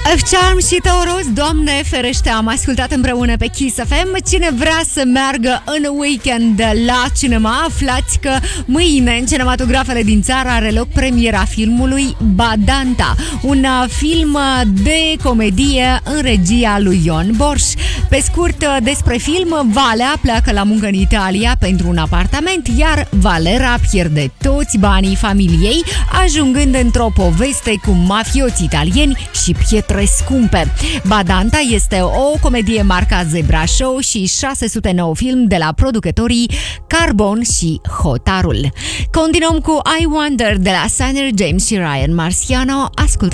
Charm și Taurus, Doamne ferește, am ascultat împreună pe Kiss FM. Cine vrea să meargă în weekend la cinema, aflați că mâine în cinematografele din țară are loc premiera filmului Badanta, un film de comedie în regia lui Ion Borș. Pe scurt, despre film, Valea pleacă la muncă în Italia pentru un apartament, iar Valera pierde toți banii familiei, ajungând într-o poveste cu mafioți italieni și pietre scumpe. Badanta este o comedie marca Zebra Show și 609 film de la producătorii Carbon și Hotarul. Continuăm cu I Wonder de la Signer James și Ryan Marciano. Ascultă